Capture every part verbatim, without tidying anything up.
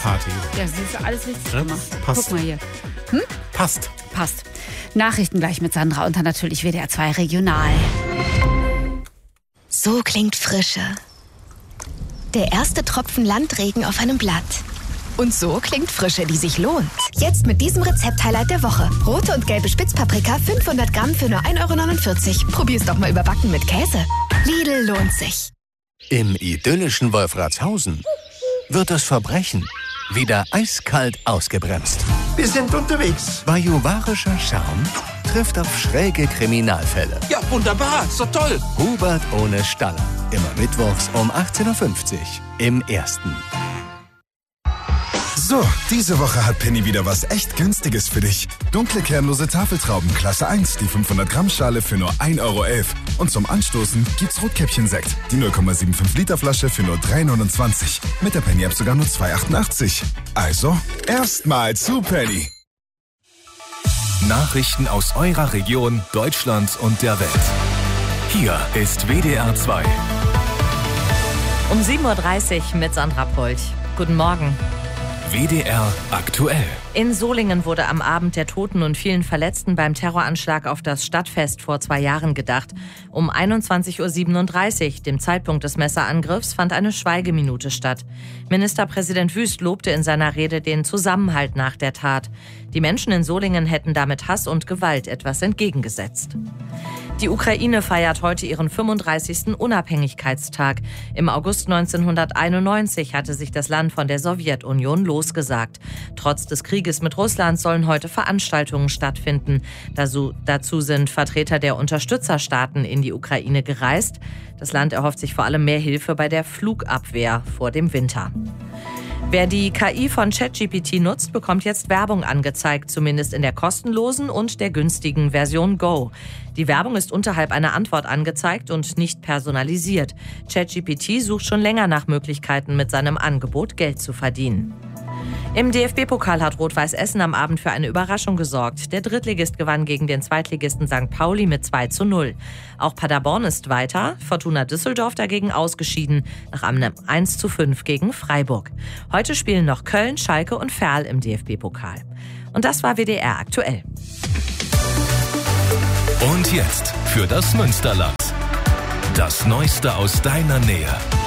Party. Ja, das ist alles richtig Ja, gemacht. passt. Guck mal hier. Hm? Passt. Passt. Nachrichten gleich mit Sandra und dann natürlich W D R zwei Regional. So klingt Frische. Der erste Tropfen Landregen auf einem Blatt. Und so klingt Frische, die sich lohnt. Jetzt mit diesem Rezept-Highlight der Woche. Rote und gelbe Spitzpaprika, fünfhundert Gramm für nur ein Euro neunundvierzig. Probier's doch mal überbacken mit Käse. Lidl lohnt sich. Im idyllischen Wolfratshausen wird das Verbrechen wieder eiskalt ausgebremst. Wir sind unterwegs. Bajuwarischer Charme trifft auf schräge Kriminalfälle. Ja, wunderbar. Ist doch toll. Hubert ohne Staller. Immer mittwochs um achtzehn Uhr fünfzig im Ersten. So, diese Woche hat Penny wieder was echt Günstiges für dich. Dunkle kernlose Tafeltrauben Klasse eins, die fünfhundert Gramm Schale für nur ein Euro elf. Und zum Anstoßen gibt's Rotkäppchen-Sekt, die null Komma fünfundsiebzig Liter Flasche für nur drei neunundzwanzig. Mit der Penny-App sogar nur zwei achtundachtzig. Also, erstmal zu Penny. Nachrichten aus eurer Region, Deutschland und der Welt. Hier ist W D R zwei. Um sieben Uhr dreißig mit Sandra Polt. Guten Morgen. W D R aktuell. In Solingen wurde am Abend der Toten und vielen Verletzten beim Terroranschlag auf das Stadtfest vor zwei Jahren gedacht. Um einundzwanzig Uhr siebenunddreißig, dem Zeitpunkt des Messerangriffs, fand eine Schweigeminute statt. Ministerpräsident Wüst lobte in seiner Rede den Zusammenhalt nach der Tat. Die Menschen in Solingen hätten damit Hass und Gewalt etwas entgegengesetzt. Die Ukraine feiert heute ihren fünfunddreißigsten Unabhängigkeitstag. Im August neunzehnhunderteinundneunzig hatte sich das Land von der Sowjetunion losgesagt. Trotz des Krieges mit Russland sollen heute Veranstaltungen stattfinden. Dazu sind Vertreter der Unterstützerstaaten in die Ukraine gereist. Das Land erhofft sich vor allem mehr Hilfe bei der Flugabwehr vor dem Winter. Wer die K I von ChatGPT nutzt, bekommt jetzt Werbung angezeigt, zumindest in der kostenlosen und der günstigen Version Go. Die Werbung ist unterhalb einer Antwort angezeigt und nicht personalisiert. ChatGPT sucht schon länger nach Möglichkeiten, mit seinem Angebot Geld zu verdienen. Im D F B-Pokal hat Rot-Weiß Essen am Abend für eine Überraschung gesorgt. Der Drittligist gewann gegen den Zweitligisten Sankt Pauli mit zwei zu null. Auch Paderborn ist weiter, Fortuna Düsseldorf dagegen ausgeschieden, nach einem eins zu fünf gegen Freiburg. Heute spielen noch Köln, Schalke und Ferl im D F B-Pokal. Und das war W D R aktuell. Und jetzt für das Münsterland. Das Neueste aus deiner Nähe.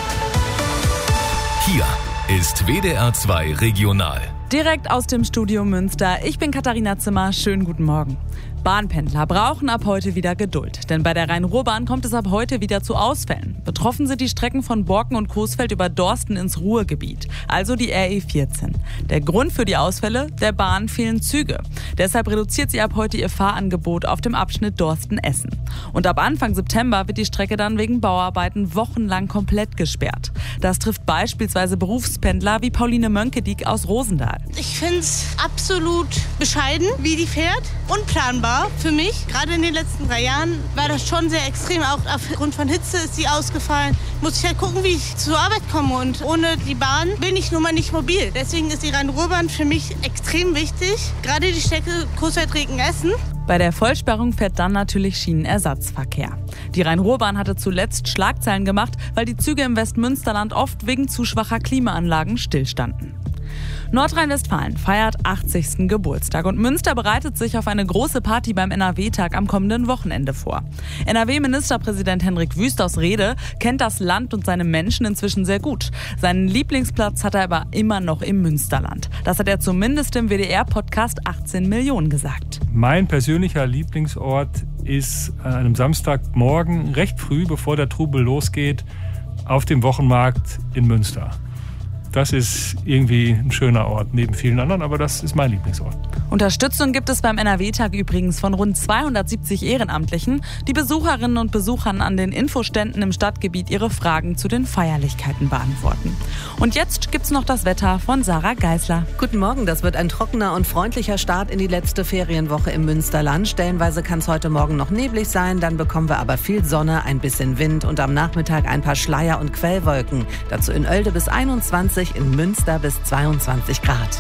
Hier ist W D R zwei Regional. Direkt aus dem Studio Münster. Ich bin Katharina Zimmer. Schönen guten Morgen. Bahnpendler brauchen ab heute wieder Geduld. Denn bei der Rhein-Ruhr-Bahn kommt es ab heute wieder zu Ausfällen. Betroffen sind die Strecken von Borken und Coesfeld über Dorsten ins Ruhrgebiet, also die R E vierzehn. Der Grund für die Ausfälle? Der Bahn fehlen Züge. Deshalb reduziert sie ab heute ihr Fahrangebot auf dem Abschnitt Dorsten-Essen. Und ab Anfang September wird die Strecke dann wegen Bauarbeiten wochenlang komplett gesperrt. Das trifft beispielsweise Berufspendler wie Pauline Mönkediek aus Rosendahl. Ich finde es absolut bescheiden, wie die fährt, unplanbar. Für mich, gerade in den letzten drei Jahren, war das schon sehr extrem. Auch aufgrund von Hitze ist sie ausgefallen. Muss ich halt gucken, wie ich zur Arbeit komme. Und ohne die Bahn bin ich nun mal nicht mobil. Deswegen ist die Rhein-Ruhr-Bahn für mich extrem wichtig. Gerade die Strecke Coesfeld-Regen-Essen. Bei der Vollsperrung fährt dann natürlich Schienenersatzverkehr. Die Rhein-Ruhr-Bahn hatte zuletzt Schlagzeilen gemacht, weil die Züge im Westmünsterland oft wegen zu schwacher Klimaanlagen stillstanden. Nordrhein-Westfalen feiert achtzigsten Geburtstag und Münster bereitet sich auf eine große Party beim N R W-Tag am kommenden Wochenende vor. N R W-Ministerpräsident Hendrik Wüst aus Rede kennt das Land und seine Menschen inzwischen sehr gut. Seinen Lieblingsplatz hat er aber immer noch im Münsterland. Das hat er zumindest im W D R-Podcast achtzehn Millionen gesagt. Mein persönlicher Lieblingsort ist an einem Samstagmorgen recht früh, bevor der Trubel losgeht, auf dem Wochenmarkt in Münster. Das ist irgendwie ein schöner Ort, neben vielen anderen, aber das ist mein Lieblingsort. Unterstützung gibt es beim N R W-Tag übrigens von rund zweihundertsiebzig Ehrenamtlichen, die Besucherinnen und Besuchern an den Infoständen im Stadtgebiet ihre Fragen zu den Feierlichkeiten beantworten. Und jetzt gibt's noch das Wetter von Sarah Geisler. Guten Morgen, das wird ein trockener und freundlicher Start in die letzte Ferienwoche im Münsterland. Stellenweise kann es heute Morgen noch neblig sein, dann bekommen wir aber viel Sonne, ein bisschen Wind und am Nachmittag ein paar Schleier- und Quellwolken. Dazu in Oelde bis einundzwanzig, in Münster bis zweiundzwanzig Grad.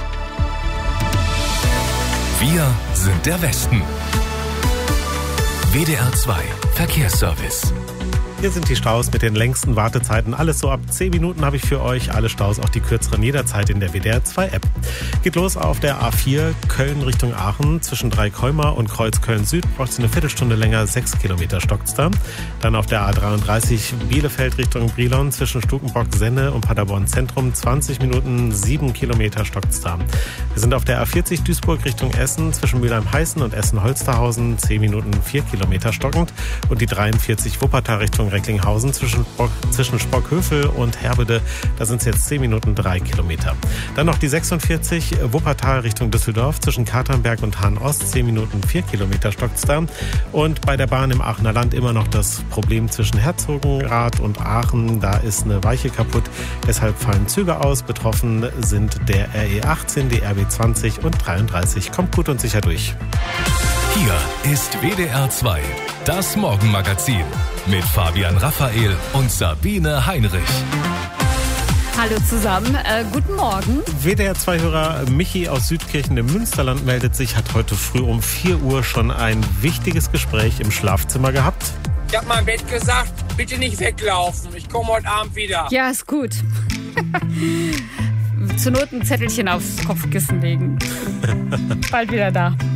Wir sind der Westen. W D R zwei Verkehrsservice. Hier sind die Staus mit den längsten Wartezeiten. Alles so ab zehn Minuten habe ich für euch. Alle Staus, auch die kürzeren, jederzeit in der W D R zwei App. Geht los auf der A vier Köln Richtung Aachen. Zwischen Dreikäumer und Kreuz Köln-Süd braucht es eine Viertelstunde länger. Sechs Kilometer stockt's da. Dann auf der A dreiunddreißig Bielefeld Richtung Brilon. Zwischen Stukenbrock-Senne und Paderborn Zentrum. zwanzig Minuten, sieben Kilometer stockt's da. Wir sind auf der A vierzig Duisburg Richtung Essen. Zwischen Mülheim-Heißen und Essen-Holsterhausen. zehn Minuten, vier Kilometer stockend. Und die dreiundvierzig Wuppertal Richtung Recklinghausen. Zwischen, Spock, zwischen Spockhövel und Herbede. Da sind es jetzt zehn Minuten, drei Kilometer. Dann noch die sechsundvierzig Wuppertal Richtung Düsseldorf. Zwischen Katernberg und Hahn-Ost. zehn Minuten, vier Kilometer stockt's da. Und bei der Bahn im Aachener Land immer noch das Problem zwischen Herzogenrath und Aachen. Da ist eine Weiche kaputt. Deshalb fallen Züge aus. Betroffen sind der R E achtzehn, die R B zwanzig und dreiunddreißig. Kommt gut und sicher durch. Hier ist W D R zwei, das Morgenmagazin mit Fabian Raphael und Sabine Heinrich. Hallo zusammen, äh, guten Morgen. W D R zwei-Hörer Michi aus Südkirchen im Münsterland meldet sich, hat heute früh um vier Uhr schon ein wichtiges Gespräch im Schlafzimmer gehabt. Ich hab meinem Bett gesagt, bitte nicht weglaufen, ich komme heute Abend wieder. Ja, ist gut. Zur Not ein Zettelchen aufs Kopfkissen legen. Bald wieder da.